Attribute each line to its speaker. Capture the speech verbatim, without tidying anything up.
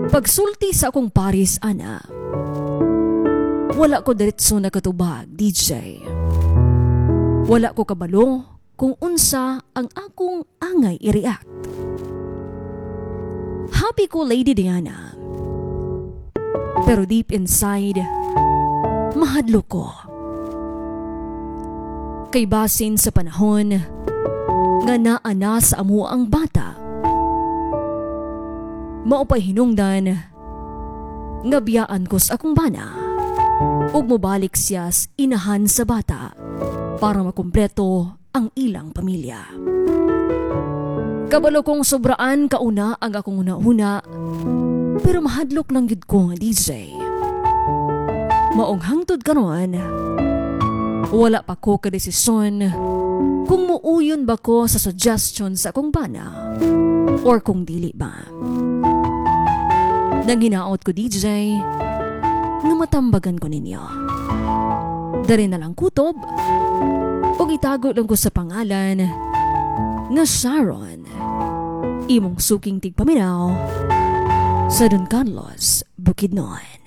Speaker 1: Pagsulti sa akong paris, ana, wala ko diretso na katubag, D J. Wala ko kabalo kung unsa ang akong angay i-react. Happy ko, Lady Diana. Pero deep inside, mahadlo ko. Kay basin sa panahon nga naana sa amo ang bata, maupay hinungdan nga biyaan ko sa akong bana ug mobalik siya sa inahan sa bata para makumpleto ang ilang pamilya. Kabalo kong sobraan kauna ang akong una-una, pero mahadlok lang yun ko, D J. Maong hangtod karon, wala pa ko kadesisyon kung muuyon ba ko sa suggestion sa akong bana or kung dili ba. Nang hinaot ko, D J, nga matambagan ko ninyo. Dari na lang kutob o itago lang ko sa pangalan nga Sharon, imong suking tigpaminaw sa Don Carlos, Bukidnon.